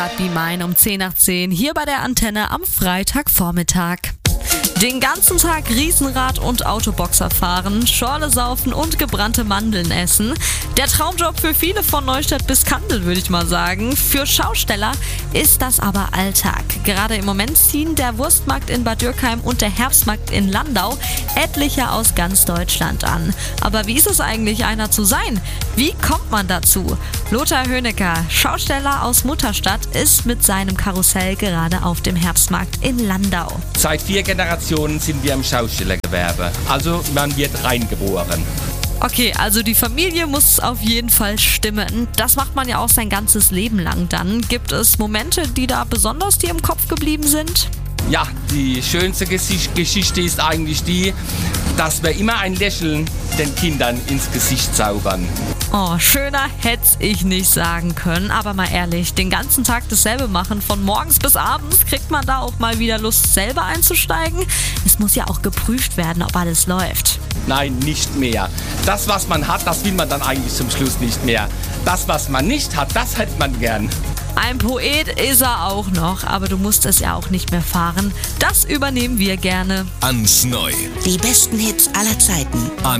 Grad Be Mine um 10 nach 10 hier bei der Antenne am Freitagvormittag. Den ganzen Tag Riesenrad und Autoboxer fahren, Schorle saufen und gebrannte Mandeln essen. Der Traumjob für viele von Neustadt bis Kandel, würde ich mal sagen. Für Schausteller ist das aber Alltag. Gerade im Moment ziehen der Wurstmarkt in Bad Dürkheim und der Herbstmarkt in Landau etliche aus ganz Deutschland an. Aber wie ist es eigentlich, einer zu sein? Wie kommt man dazu? Lothar Hönecker, Schausteller aus Mutterstadt, ist mit seinem Karussell gerade auf dem Herbstmarkt in Landau. Seit 4 Generationen sind wir im Schaustellergewerbe. Also man wird reingeboren. Okay, also die Familie muss auf jeden Fall stimmen. Das macht man ja auch sein ganzes Leben lang dann. Gibt es Momente, die da besonders dir im Kopf geblieben sind? Ja, die schönste Geschichte ist eigentlich die, dass wir immer ein Lächeln den Kindern ins Gesicht zaubern. Oh, schöner hätt's ich nicht sagen können. Aber mal ehrlich, den ganzen Tag dasselbe machen, von morgens bis abends, kriegt man da auch mal wieder Lust, selber einzusteigen? Es muss ja auch geprüft werden, ob alles läuft. Nein, nicht mehr. Das, was man hat, das will man dann eigentlich zum Schluss nicht mehr. Das, was man nicht hat, das hätte man gern. Ein Poet ist er auch noch, aber du musst es ja auch nicht mehr fahren. Das übernehmen wir gerne. Ans Neu. Die besten Hits aller Zeiten.